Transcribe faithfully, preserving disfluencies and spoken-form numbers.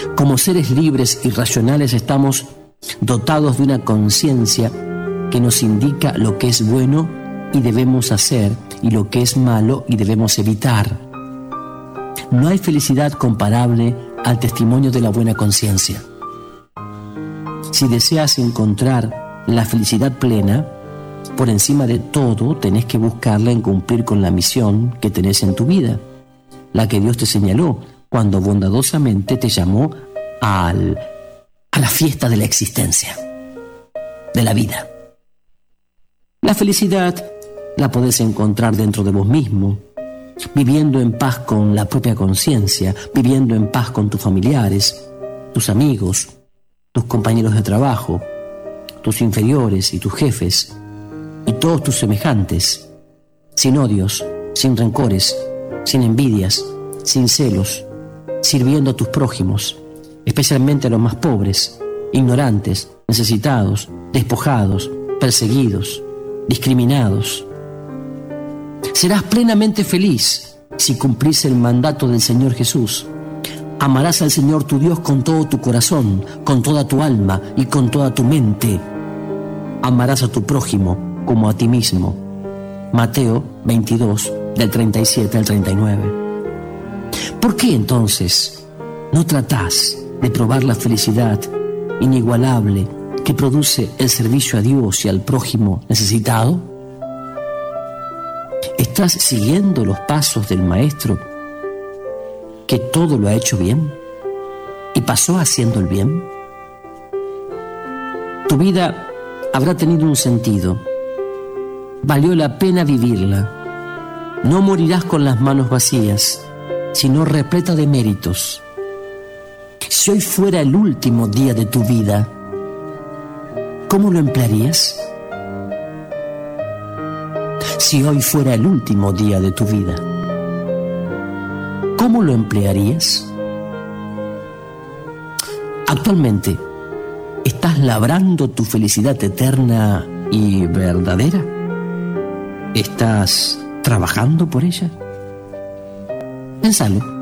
Como seres libres y racionales estamos dotados de una conciencia que nos indica lo que es bueno y debemos hacer y lo que es malo y debemos evitar. No hay felicidad comparable al testimonio de la buena conciencia. Si deseas encontrar la felicidad plena, por encima de todo tenés que buscarla en cumplir con la misión que tenés en tu vida, la que Dios te señaló cuando bondadosamente te llamó al, a la fiesta de la existencia, de la vida. La felicidad la podés encontrar dentro de vos mismo, viviendo en paz con la propia conciencia, viviendo en paz con tus familiares, tus amigos, tus compañeros de trabajo, tus inferiores y tus jefes, y todos tus semejantes, sin odios, sin rencores, sin envidias, sin celos, sirviendo a tus prójimos, especialmente a los más pobres, ignorantes, necesitados, despojados, perseguidos, discriminados. Serás plenamente feliz si cumplís el mandato del Señor Jesús. Amarás al Señor tu Dios con todo tu corazón, con toda tu alma y con toda tu mente. Amarás a tu prójimo como a ti mismo. Mateo veintidós, del treinta y siete al treinta y nueve. ¿Por qué entonces no tratás de probar la felicidad inigualable que produce el servicio a Dios y al prójimo necesitado? ¿Estás siguiendo los pasos del Maestro, que todo lo ha hecho bien y pasó haciendo el bien? Tu vida habrá tenido un sentido. Valió la pena vivirla. No morirás con las manos vacías, sino repleta de méritos. Si hoy fuera el último día de tu vida, ¿cómo lo emplearías? Si hoy fuera el último día de tu vida, ¿cómo lo emplearías? Actualmente, ¿estás labrando tu felicidad eterna y verdadera? ¿Estás trabajando por ella? Pénsalo.